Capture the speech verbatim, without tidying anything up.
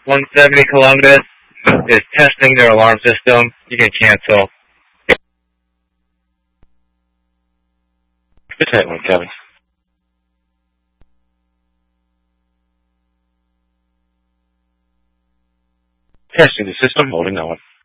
one seventy Columbus is testing their alarm system. You can cancel. Good tight one, Kevin. Testing the system, holding that one.